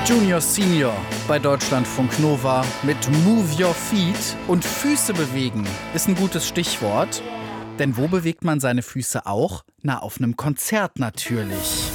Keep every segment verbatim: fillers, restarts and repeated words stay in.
Junior Senior bei Deutschlandfunk Nova mit Move Your Feet. Und Füße bewegen ist ein gutes Stichwort. Denn wo bewegt man seine Füße auch? Na, auf einem Konzert natürlich.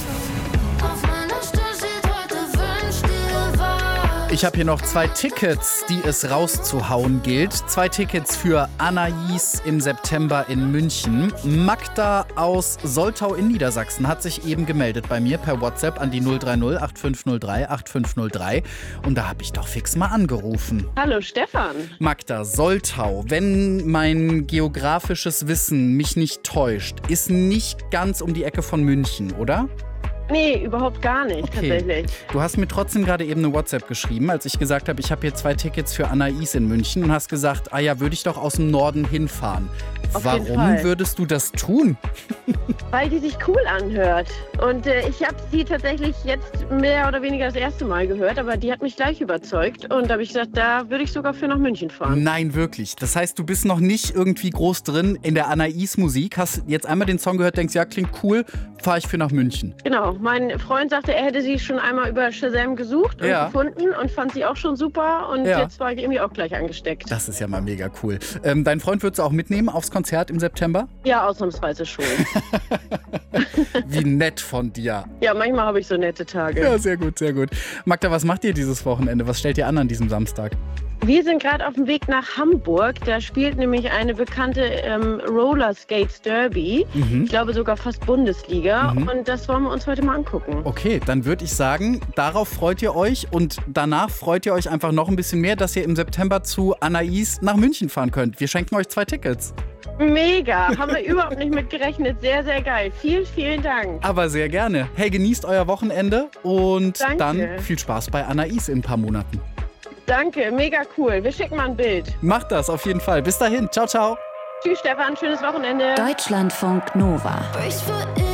Ich habe hier noch zwei Tickets, die es rauszuhauen gilt. Zwei Tickets für Anais im September in München. Magda aus Soltau in Niedersachsen hat sich eben gemeldet bei mir per WhatsApp an die null drei null acht fünf null drei acht fünf null drei. Und da habe ich doch fix mal angerufen. Hallo Stefan. Magda, Soltau, wenn mein geografisches Wissen mich nicht täuscht, ist nicht ganz um die Ecke von München, oder? Nee, überhaupt gar nicht, Okay. tatsächlich. Du hast mir trotzdem gerade eben eine WhatsApp geschrieben, als ich gesagt habe, ich habe hier zwei Tickets für Anais in München und hast gesagt, ah ja, würde ich doch aus dem Norden hinfahren. Auf jeden Warum Fall. würdest du das tun? Weil die sich cool anhört. Und äh, ich habe sie tatsächlich jetzt mehr oder weniger das erste Mal gehört, aber die hat mich gleich überzeugt. Und da habe ich gesagt, da würde ich sogar für nach München fahren. Nein, wirklich. Das heißt, du bist noch nicht irgendwie groß drin in der Anais-Musik, hast jetzt einmal den Song gehört, denkst, ja, klingt cool, fahre ich für nach München. Genau, mein Freund sagte, er hätte sie schon einmal über Shazam gesucht und Ja. gefunden und fand sie auch schon super. Und Ja. jetzt war ich irgendwie auch gleich angesteckt. Das ist ja mal mega cool. Ähm, dein Freund würdest du auch mitnehmen aufs Konzert im September? Ja, ausnahmsweise schon. Wie nett von dir. Ja, manchmal habe ich so nette Tage. Ja, sehr gut, sehr gut. Magda, was macht ihr dieses Wochenende? Was stellt ihr an an diesem Samstag? Wir sind gerade auf dem Weg nach Hamburg. Da spielt nämlich eine bekannte ähm, Roller Skates Derby. Mhm. Ich glaube sogar fast Bundesliga. Mhm. Und das wollen wir uns heute mal angucken. Okay, dann würde ich sagen, darauf freut ihr euch und danach freut ihr euch einfach noch ein bisschen mehr, dass ihr im September zu Anais nach München fahren könnt. Wir schenken euch zwei Tickets. Mega, haben wir überhaupt nicht mit gerechnet. Sehr, sehr geil. Vielen, vielen Dank. Aber sehr gerne. Hey, genießt euer Wochenende und Danke. dann viel Spaß bei Anais in ein paar Monaten. Danke, mega cool. Wir schicken mal ein Bild. Macht das auf jeden Fall. Bis dahin. Ciao, ciao. Tschüss Stefan, schönes Wochenende. Deutschlandfunk Nova.